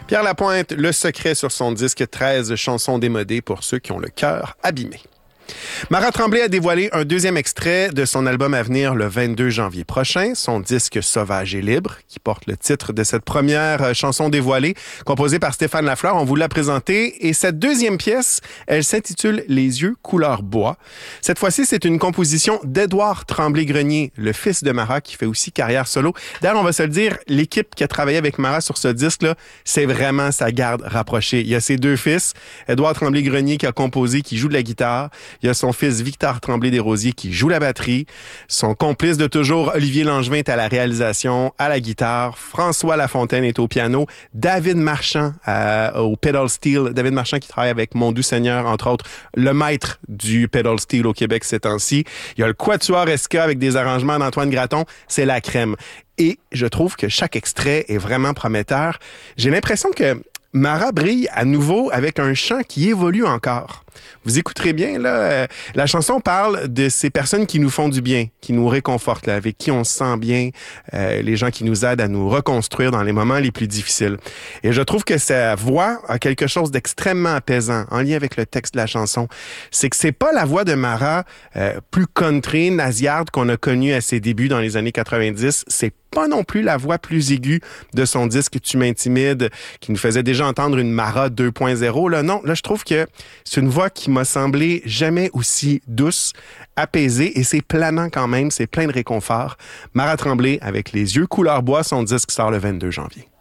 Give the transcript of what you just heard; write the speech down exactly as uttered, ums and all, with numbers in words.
Pierre Lapointe, Le Secret sur son disque, treize chansons démodées pour ceux qui ont le cœur abîmé. Mara Tremblay a dévoilé un deuxième extrait de son album à venir le vingt-deux janvier prochain, son disque Sauvage et libre, qui porte le titre de cette première chanson dévoilée, composée par Stéphane Lafleur. On vous l'a présenté. Et cette deuxième pièce, elle s'intitule Les yeux couleur bois. Cette fois-ci, c'est une composition d'Édouard Tremblay-Grenier, le fils de Mara, qui fait aussi carrière solo. D'ailleurs, on va se le dire, l'équipe qui a travaillé avec Mara sur ce disque-là, c'est vraiment sa garde rapprochée. Il y a ses deux fils, Édouard Tremblay-Grenier qui a composé, qui joue de la guitare. Il y a son fils Victor Tremblay-Desrosiers qui joue la batterie. Son complice de toujours, Olivier Langevin, est à la réalisation, à la guitare. François Lafontaine est au piano. David Marchand euh, au pedal steel. David Marchand qui travaille avec Mon Doux Seigneur, entre autres, le maître du pedal steel au Québec ces temps-ci. Il y a le Quatuor S K avec des arrangements d'Antoine Graton. C'est la crème. Et je trouve que chaque extrait est vraiment prometteur. J'ai l'impression que Mara brille à nouveau avec un chant qui évolue encore. Vous écouterez bien, là, euh, la chanson parle de ces personnes qui nous font du bien, qui nous réconfortent, là, avec qui on se sent bien, euh, les gens qui nous aident à nous reconstruire dans les moments les plus difficiles. Et je trouve que sa voix a quelque chose d'extrêmement apaisant en lien avec le texte de la chanson. C'est que c'est pas la voix de Mara euh, plus country, nasillarde qu'on a connue à ses débuts dans les années quatre-vingt-dix. C'est pas non plus la voix plus aiguë de son disque Tu m'intimides, qui nous faisait déjà entendre une Mara deux point zéro. Là, non, là, je trouve que c'est une voix qui m'a semblé jamais aussi douce, apaisée, et c'est planant quand même, c'est plein de réconfort. Mara Tremblay avec Les yeux couleur bois, son disque sort le vingt-deux janvier.